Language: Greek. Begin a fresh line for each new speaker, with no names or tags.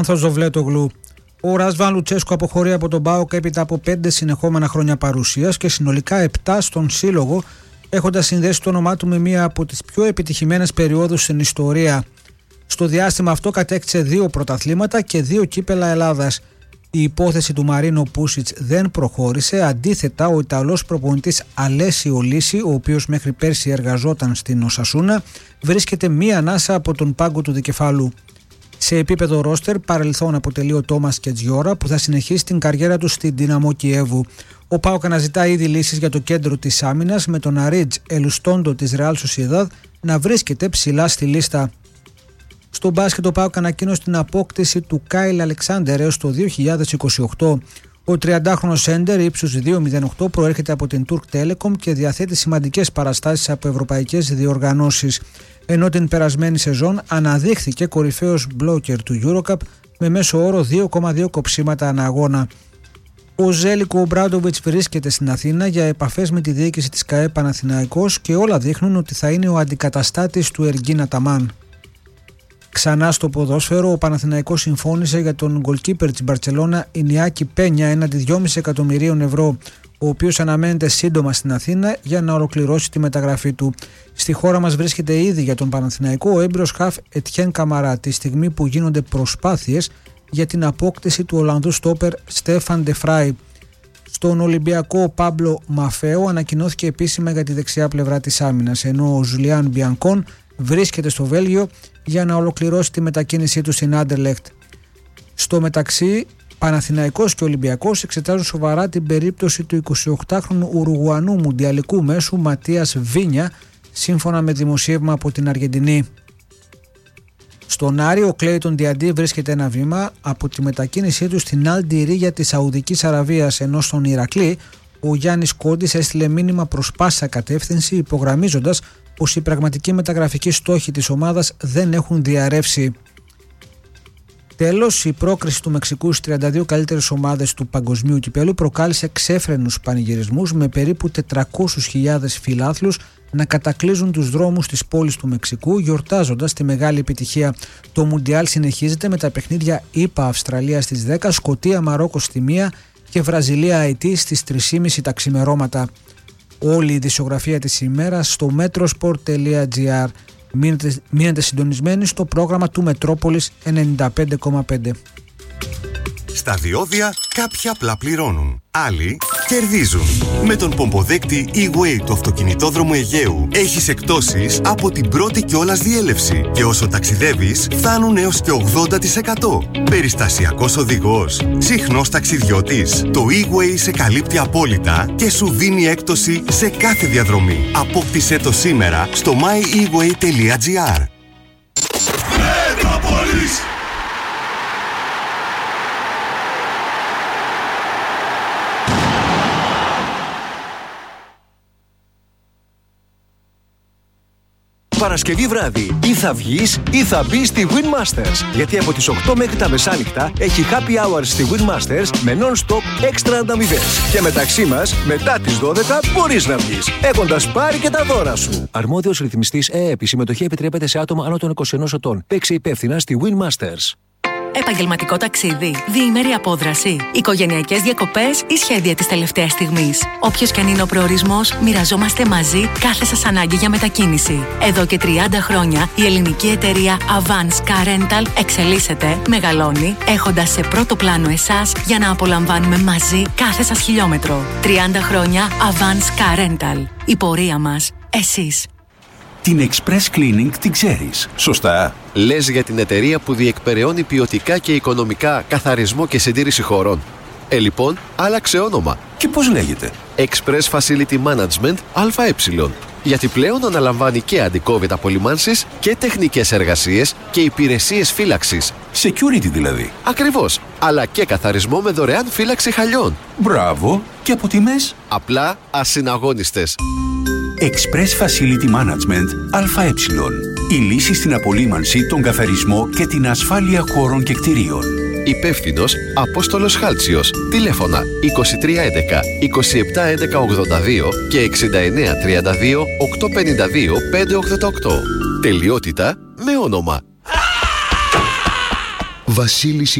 Ανθοζοβλέτογλου. Ο Ρασβάν Λουτσέσκου αποχωρεί από τον ΠΑΟΚ έπειτα από 5 συνεχόμενα χρόνια παρουσίας και συνολικά 7 στον σύλλογο, έχοντας συνδέσει το όνομά του με μία από τις πιο επιτυχημένες περιόδους στην ιστορία. Στο διάστημα αυτό κατέκτησε 2 πρωταθλήματα και 2 κύπελα Ελλάδας. Η υπόθεση του Μαρίνο Πούσιτς δεν προχώρησε. Αντίθετα, ο Ιταλός προπονητής Αλέσιο Λίση, ο οποίος μέχρι πέρσι εργαζόταν στην Οσασούνα, βρίσκεται μία ανάσα από τον πάγκο του δικεφάλου. Σε επίπεδο ρόστερ, παρελθόν αποτελεί ο Τόμας Κετζιόρα, που θα συνεχίσει την καριέρα του στην Ντίναμο Κιέβου. Ο ΠΑΟΚ αναζητά ήδη λύσεις για το κέντρο της άμυνας, με τον Αρίτζ Ελουστόντο της Ρεάλ Σοσιεδάδ να βρίσκεται ψηλά στη λίστα. Στο μπάσκετ, ο ΠΑΟΚ ανακοίνωσε την απόκτηση του Κάιλ Αλεξάντερ έως το 2028. Ο 30χρονος σέντερ ύψους 2,08 προέρχεται από την Turk Telecom και διαθέτει σημαντικές παραστάσεις από ευρωπαϊκές διοργανώσεις. Ενώ την περασμένη σεζόν αναδείχθηκε κορυφαίος μπλόκερ του EuroCup με μέσο όρο 2,2 κοψίματα ανά αγώνα. Ο Ζέλικο Ομπράντοβιτς βρίσκεται στην Αθήνα για επαφές με τη διοίκηση της ΚΑΕ Παναθηναϊκός και όλα δείχνουν ότι θα είναι ο αντικαταστάτης του Εργίν Αταμάν. Ξανά στο ποδόσφαιρο, ο Παναθηναϊκός συμφώνησε για τον γκολκίπερ της Μπαρτσελώνα Ινιάκη Πένια έναντι 2,5 εκατομμυρίων ευρώ, ο οποίος αναμένεται σύντομα στην Αθήνα για να ολοκληρώσει τη μεταγραφή του. Στη χώρα μας βρίσκεται ήδη για τον Παναθηναϊκό ο έμπειρος χαφ Ετιέν Καμαρά, τη στιγμή που γίνονται προσπάθειες για την απόκτηση του Ολλανδού στόπερ Στέφαν Ντεφράι. Στον Ολυμπιακό, ο Πάμπλο Μαφέο ανακοινώθηκε επίσημα για τη δεξιά πλευρά της άμυνας, ενώ ο Ζουλιάν Μπιανκόν βρίσκεται στο Βέλγιο για να ολοκληρώσει τη μετακίνησή του στην Άντερλεχτ. Στο μεταξύ, Παναθηναϊκός και Ολυμπιακός εξετάζουν σοβαρά την περίπτωση του 28χρονου Ουρουγουανού μουντιαλικού μέσου Ματίας Βίνια, σύμφωνα με δημοσίευμα από την Αργεντινή. Στον Άρη, ο Κλέιτον Διαντί βρίσκεται ένα βήμα από τη μετακίνησή του στην Αλ Ντιρίγια της Σαουδικής Αραβίας, ενώ στον Ηρακλή ο Γιάννης Κόντης έστειλε μήνυμα προς πάσα κατεύθυνση, υπογραμμίζοντας πως οι πραγματικοί μεταγραφικοί στόχοι της ομάδας δεν έχουν διαρρεύσει. Τέλος, η πρόκριση του Μεξικού στις 32 καλύτερες ομάδες του παγκοσμίου κυπέλου προκάλεσε ξέφρενους πανηγυρισμούς, με περίπου 400.000 φιλάθλους να κατακλείζουν τους δρόμους της πόλης του Μεξικού, γιορτάζοντας τη μεγάλη επιτυχία. Το Μουντιάλ συνεχίζεται με τα παιχνίδια ΗΠΑ Αυστραλία στις 10, Σκωτία Μαρόκο στη 1 και Βραζιλία Αιτή στις 3,5 τα ξημερώματα. Όλη η δισογραφία της ημέρας στο metrosport.gr. Μείνετε συντονισμένοι στο πρόγραμμα του Μετρόπολης 95,5.
Στα διόδια κάποιοι απλά πληρώνουν, άλλοι κερδίζουν. Με τον πομποδέκτη E-Way του αυτοκινητόδρομου Αιγαίου έχεις εκπτώσεις από την πρώτη κιόλας διέλευση και όσο ταξιδεύεις φτάνουν έως και 80%. Περιστασιακός οδηγός, συχνός ταξιδιώτης, το E-Way σε καλύπτει απόλυτα και σου δίνει έκπτωση σε κάθε διαδρομή. Απόκτησέ το σήμερα στο myeWay.gr.
Παρασκευή βράδυ ή θα βγεις ή θα μπεις στη Winmasters. Γιατί από τις 8 μέχρι τα μεσάνυχτα έχει happy hours στη Winmasters με non-stop έξτρα ανταμοιβές. Και μεταξύ μας, μετά τις 12 μπορείς να βγεις, έχοντας πάρει και τα δώρα σου. Αρμόδιος ρυθμιστής ΕΕΠ. Η συμμετοχή επιτρέπεται σε άτομα άνω των 21 ετών. Παίξε υπεύθυνα στη Winmasters.
Επαγγελματικό ταξίδι, διήμερη απόδραση, οικογενειακές διακοπές ή σχέδια της τελευταίας στιγμής. Όποιος και αν είναι ο προορισμός, μοιραζόμαστε μαζί κάθε σας ανάγκη για μετακίνηση. Εδώ και 30 χρόνια η ελληνική εταιρεία Avance Car Rental εξελίσσεται, μεγαλώνει, έχοντας σε πρώτο πλάνο εσάς για να απολαμβάνουμε μαζί κάθε σας χιλιόμετρο. 30 χρόνια Avance Car Rental. Η πορεία μας, εσείς.
Την Express Cleaning την ξέρεις, σωστά?
Λες για την εταιρεία που διεκπεραιώνει ποιοτικά και οικονομικά καθαρισμό και συντήρηση χωρών. Λοιπόν, άλλαξε όνομα.
Και πώς λέγεται?
Express Facility Management ΑΕ. Γιατί πλέον αναλαμβάνει και αντι-COVID απολυμάνσεις και τεχνικές εργασίες και υπηρεσίες φύλαξης.
Security δηλαδή.
Ακριβώς. Αλλά και καθαρισμό με δωρεάν φύλαξη χαλιών.
Μπράβο. Και από τιμές?
Απλά ασυναγώνιστες.
Express Facility Management ΑΕ. Η λύση στην απολύμανση, τον καθαρισμό και την ασφάλεια χώρων και κτηρίων.
Υπεύθυνος Απόστολος Χάλτσιος. Τηλέφωνα 2311 2711 82 και 6932 852 588. Τελειότητα με όνομα.
Βασίλης